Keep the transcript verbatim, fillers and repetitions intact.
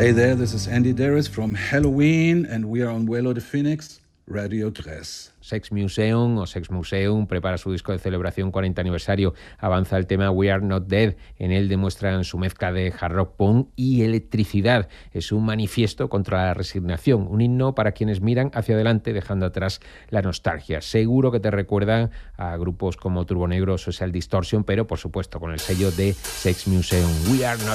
Hey there, this is Andy Darris from Halloween, and we are on Vuelo de Phoenix, Radio tres. Sex Museum o Sex Museum prepara su disco de celebración cuarenta aniversario. Avanza el tema We Are Not Dead. En él demuestran su mezcla de hard rock punk y electricidad. Es un manifiesto contra la resignación, un himno para quienes miran hacia adelante dejando atrás la nostalgia. Seguro que te recuerdan a grupos como Turbonegro o Social Distortion, pero por supuesto con el sello de Sex Museum. We Are Not